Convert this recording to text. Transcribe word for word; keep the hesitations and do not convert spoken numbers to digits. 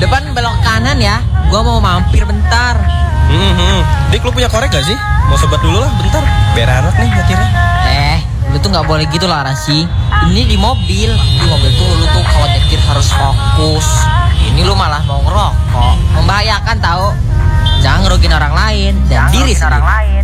Depan belok kanan ya. Gua mau mampir bentar. Hmm, hmm. Dik, lu punya korek gak sih? Mau sobat dulu lah bentar. Biar enak nih nyetirnya. Eh, lu tuh nggak boleh gitu lah Rasi. Ini di mobil. Di mobil tuh lu tuh kalau nyetir harus fokus. Ini lu malah mau ngerokok. Membahayakan tahu. Jangan ngerugiin orang lain dan diri sendiri.